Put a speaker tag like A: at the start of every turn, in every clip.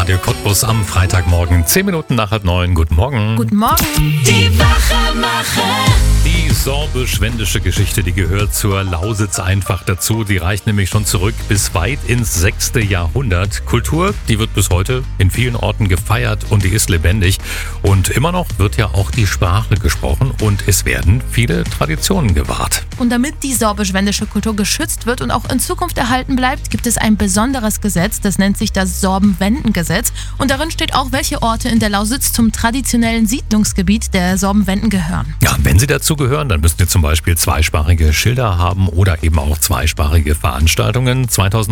A: Radio Cottbus am Freitagmorgen, 10 Minuten nach 8:30. Guten Morgen.
B: Guten Morgen.
C: Die Wachermacher.
A: Die sorbisch-wendische Geschichte, die gehört zur Lausitz einfach dazu. Die reicht nämlich schon zurück bis weit ins 6. Jahrhundert. Kultur, die wird bis heute in vielen Orten gefeiert und die ist lebendig. Und immer noch wird ja auch die Sprache gesprochen und es werden viele Traditionen gewahrt.
B: Und damit die sorbisch-wendische Kultur geschützt wird und auch in Zukunft erhalten bleibt, gibt es ein besonderes Gesetz, das nennt sich das Sorbenwendengesetz. Und darin steht auch, welche Orte in der Lausitz zum traditionellen Siedlungsgebiet der Sorbenwenden gehören.
A: Ja, wenn sie dazu gehören, dann müsst ihr zum Beispiel zweisprachige Schilder haben oder eben auch zweisprachige Veranstaltungen.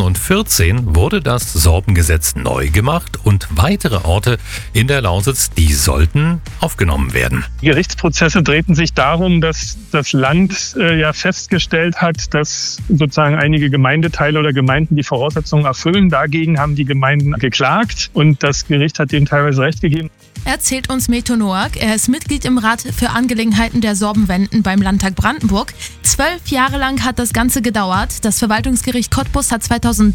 A: 2014 wurde das Sorbengesetz neu gemacht und weitere Orte in der Lausitz, die sollten aufgenommen werden.
D: Gerichtsprozesse drehten sich darum, dass das Land festgestellt hat, dass sozusagen einige Gemeindeteile oder Gemeinden die Voraussetzungen erfüllen. Dagegen haben die Gemeinden geklagt und das Gericht hat denen teilweise Recht gegeben.
B: Erzählt uns Meto Noack. Er ist Mitglied im Rat für Angelegenheiten der Sorbenwenden beim Landtag Brandenburg. 12 Jahre lang hat das Ganze gedauert. Das Verwaltungsgericht Cottbus hat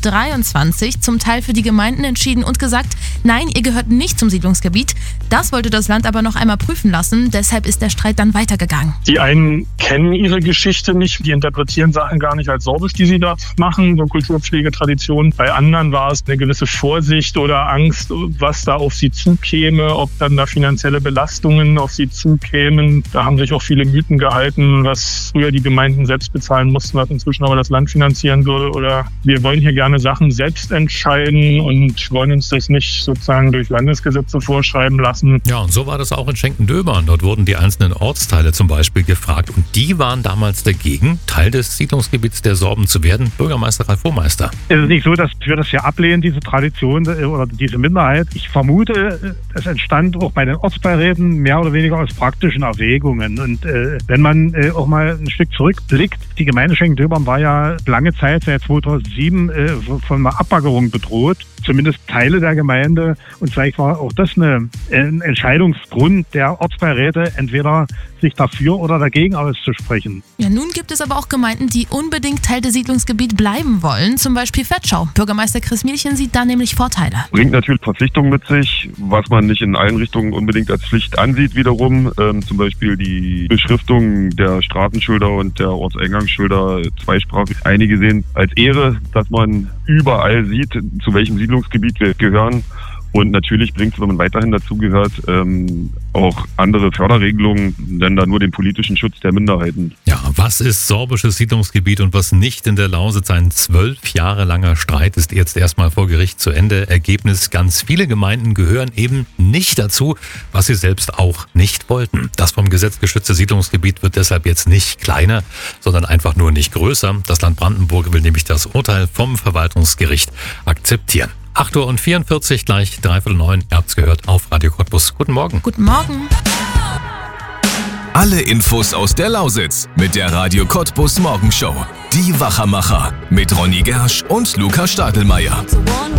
B: 2023 zum Teil für die Gemeinden entschieden und gesagt, nein, ihr gehört nicht zum Siedlungsgebiet. Das wollte das Land aber noch einmal prüfen lassen. Deshalb ist der Streit dann weitergegangen.
D: Die einen kennen ihre Geschichte nicht, die interpretieren Sachen gar nicht als sorbisch, die sie da machen, so Kulturpflegetradition. Bei anderen war es eine gewisse Vorsicht oder Angst, was da auf sie zukäme, ob dann da finanzielle Belastungen auf sie zukämen. Da haben sich auch viele Mythen gehalten, was früher die Gemeinden selbst bezahlen mussten, was inzwischen aber das Land finanzieren würde. Oder wir wollen hier gerne Sachen selbst entscheiden und wollen uns das nicht sozusagen durch Landesgesetze vorschreiben lassen.
A: Ja, und so war das auch in Schenkendöbern. Dort wurden die einzelnen Ortsteile zum Beispiel gefragt und die waren damals dagegen, Teil des Siedlungsgebiets der Sorben zu werden. Bürgermeister Ralf Hohmeister.
E: Es ist nicht so, dass wir das hier ablehnen, diese Tradition oder diese Minderheit. Ich vermute, es entstand auch bei den Ortsbeiräten mehr oder weniger aus praktischen Erwägungen. Und wenn man auch mal ein Stück zurückblickt, die Gemeinde Schenkendöbern war ja lange Zeit, seit 2007, von einer Abbaggerung bedroht. Zumindest Teile der Gemeinde. Und vielleicht war auch das ein Entscheidungsgrund der Ortsbeiräte, entweder sich dafür oder dagegen auszusprechen.
B: Ja, nun gibt es aber auch Gemeinden, die unbedingt Teil des Siedlungsgebiets bleiben wollen. Zum Beispiel Vetschau. Bürgermeister Chris Mielchen sieht da nämlich Vorteile.
F: Bringt natürlich Verpflichtungen mit sich, was man nicht in allen Richtungen unbedingt als Pflicht ansieht wiederum. Zum Beispiel die Beschriftung der Straßenschilder und der Ortseingangsschilder zweisprachig. Einige sehen als Ehre, dass man überall sieht, zu welchem Siedlungsgebiet wir gehören. Und natürlich bringt es, wenn man weiterhin dazugehört, auch andere Förderregelungen, denn da nur den politischen Schutz der Minderheiten.
A: Ja, was ist sorbisches Siedlungsgebiet und was nicht in der Lausitz? Ein 12 Jahre langer Streit ist jetzt erstmal vor Gericht zu Ende. Ergebnis, ganz viele Gemeinden gehören eben nicht dazu, was sie selbst auch nicht wollten. Das vom Gesetz geschützte Siedlungsgebiet wird deshalb jetzt nicht kleiner, sondern einfach nur nicht größer. Das Land Brandenburg will nämlich das Urteil vom Verwaltungsgericht akzeptieren. 8:44 Uhr, gleich 8:45. Ihr habt's gehört auf Radio Cottbus. Guten Morgen.
B: Guten Morgen.
C: Alle Infos aus der Lausitz mit der Radio Cottbus Morgenshow. Die Wachermacher mit Ronny Gersch und Lukas Stadelmeier.